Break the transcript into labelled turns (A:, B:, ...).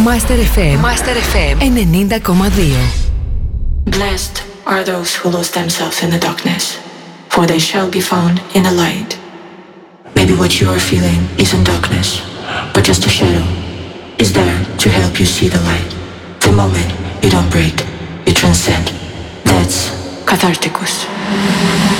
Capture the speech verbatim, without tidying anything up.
A: Master εφ εμ, Master εφ εμ ενενήντα κόμμα δύο.
B: Blessed are those who lose themselves in the darkness, for they shall be found in the light. Maybe what you are feeling isn't darkness, but just a shadow is there to help you see the light. The moment you don't break, you transcend. That's Catharticus.